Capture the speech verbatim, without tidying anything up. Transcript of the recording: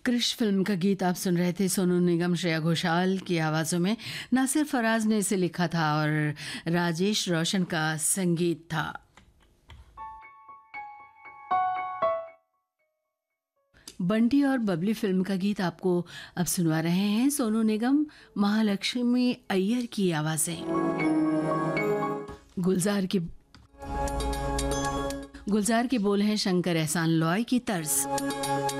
Krrish film का गीत आप सुन रहे थे। सोनू निगम, श्रेया घोषाल की आवाज़ों में नासिर फराज ने इसे लिखा था और राजेश रोशन का संगीत था। बंटी और बबली फिल्म का गीत आपको अब सुनवा रहे हैं सोनू निगम, महालक्ष्मी अय्यर की आवाज़ें। गुलजार की गुलजार के बोल हैं शंकर एहसान लॉय की तर्ज।